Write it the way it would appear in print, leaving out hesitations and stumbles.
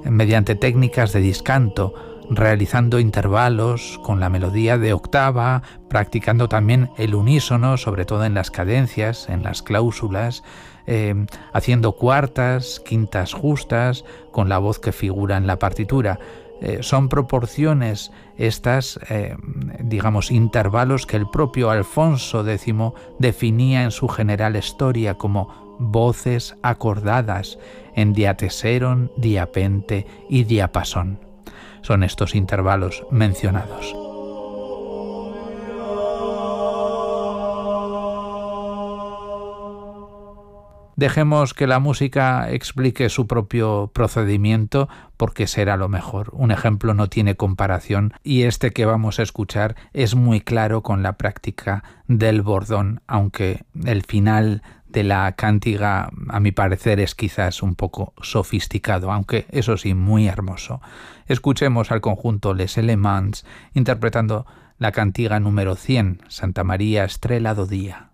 mediante técnicas de discanto, realizando intervalos con la melodía de octava, practicando también el unísono, sobre todo en las cadencias, en las cláusulas, haciendo cuartas, quintas justas, con la voz que figura en la partitura. Son proporciones estas, digamos, intervalos que el propio Alfonso X definía en su General Historia como voces acordadas en diateseron, diapente y diapasón. Son estos intervalos mencionados. Dejemos que la música explique su propio procedimiento porque será lo mejor. Un ejemplo no tiene comparación y este que vamos a escuchar es muy claro con la práctica del bordón, aunque el final de la cántiga, a mi parecer, es quizás un poco sofisticado, aunque eso sí, muy hermoso. Escuchemos al conjunto Les Elements interpretando la cantiga número 100, Santa María Estrela do Día.